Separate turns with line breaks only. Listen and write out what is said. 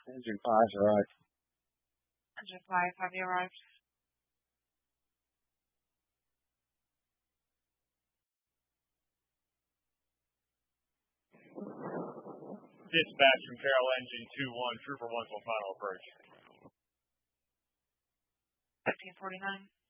Engine 5's arrived.
Engine 5, have you arrived?
Dispatch from Carroll Engine 2-1, Trooper 1's on final approach.
1549.